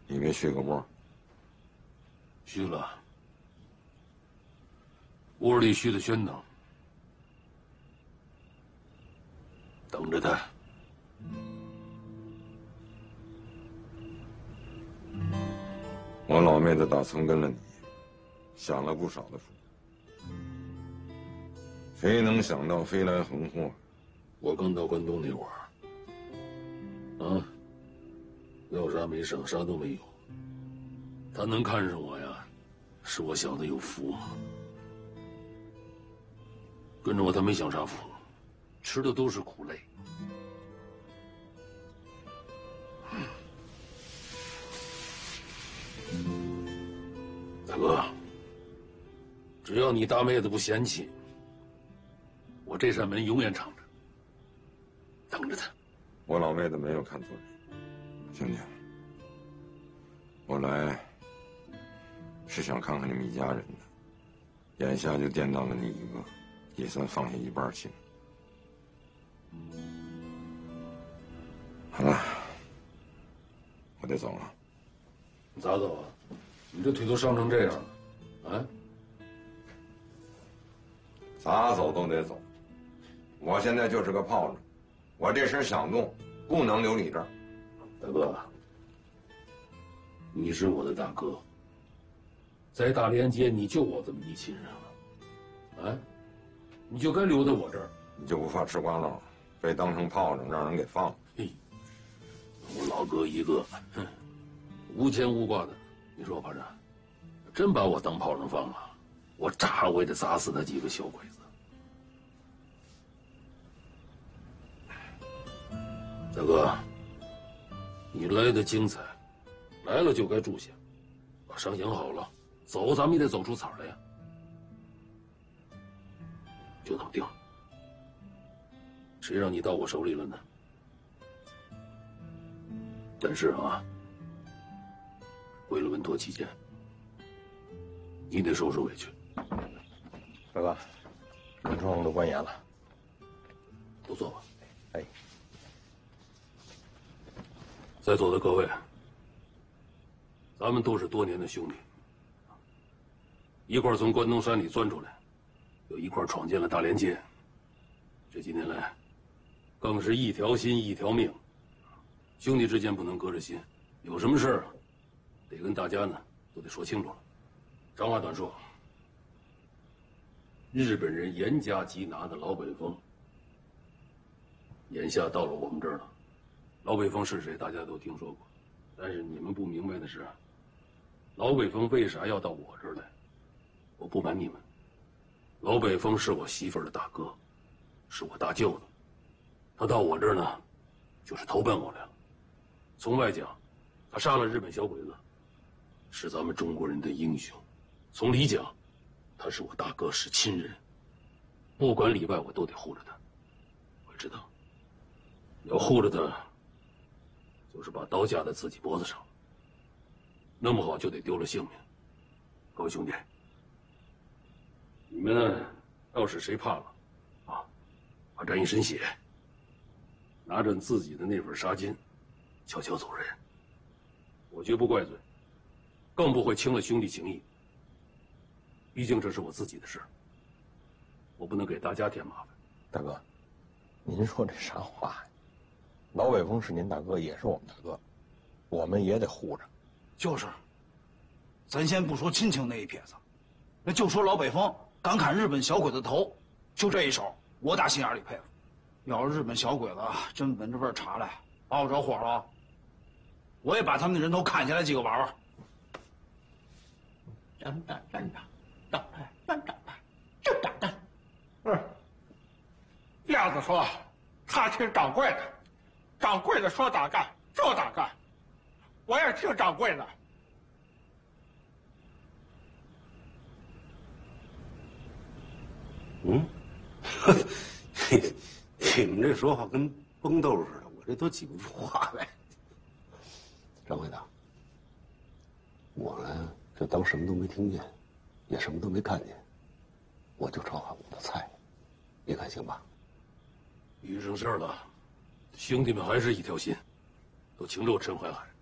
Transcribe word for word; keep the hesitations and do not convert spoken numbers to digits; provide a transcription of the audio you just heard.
你没续个窝？ 续了，窝里续的宣呢，等着他。 我老妹子打从跟了你，想了不少的数。谁能想到飞来横祸？ 我刚到关东那会儿，啊，要啥没剩，啥都没有。他能看上我呀，是我小子有福。跟着我，他没享啥福，吃的都是苦累。大哥，只要你大妹子不嫌弃，我这扇门永远敞着，等着她。 我老妹子没有看错你，兄弟，我来是想看看你们一家人的，眼下就掂当了你一个，也算放下一半心。好了，我得走了。 你咋走啊？你这腿都伤成这样了，啊？ 咋走都得走。我现在就是个炮仗，我这身想动，不能留你这儿。 大哥，你是我的大哥，在大连街你就我这么一亲人了，啊？你就该留在我这儿。 你就不怕吃瓜闹，被当成炮仗让人给放了？ 嘿，我老哥一个，哼，无牵无挂的。你说我怕啥？真把我当炮仗放了，我炸我也得砸死他几个小鬼子。大哥，你来的精彩，来了就该住下，把伤养好了，走咱们也得走出彩来呀。就这么定了，谁让你到我手里了呢？但是啊，为了稳妥起见，你得受受委屈。 大哥，门窗都关严了， 都坐吧。 哎， 在座的各位，咱们都是多年的兄弟，一块儿从关东山里钻出来，又一块儿闯进了大连街。这几年来，更是一条心一条命，兄弟之间不能隔着心，有什么事儿啊，得跟大家呢都得说清楚了。长话短说，日本人严加缉拿的老北风，眼下到了我们这儿了。老北风是谁，大家都听说过，但是你们不明白的是，老北风为啥要到我这儿来？我不瞒你们，老北风是我媳妇儿的大哥，是我大舅子，他到我这儿呢，就是投奔我来了。从外讲，他杀了日本小鬼子，是咱们中国人的英雄；从里讲，他是我大哥，是亲人，不管里外，我都得护着他。我知道，要护着他，就是把刀架在自己脖子上，弄不好就得丢了性命。各位兄弟，你们呢，要是谁怕了，啊，把沾一身血，拿着自己的那份纱巾，悄悄走人，我绝不怪罪，更不会轻了兄弟情谊。毕竟这是我自己的事，我不能给大家添麻烦。 大哥，您说这啥话呀？老北风是您大哥，也是我们大哥，我们也得护着。 就是，咱先不说亲情那一撇子，那就说老北风敢砍日本小鬼子头，就这一手，我打心眼里佩服。要是日本小鬼子真闻着味儿查来，把我着火了，我也把他们的人头砍下来几个玩玩。 站站站站，站站站站，就站站。嗯，鸭子说他听掌柜的，掌柜的说咋干就咋干，我也听掌柜的。 嗯，嘿，你们这说话跟崩豆似的，我这都挤不出话来。掌柜的，我呢就当什么都没听见，也什么都没看见，我就炒好我的菜，你看行吧？ 遇上事儿了，兄弟们还是一条心，都情肉陈淮海。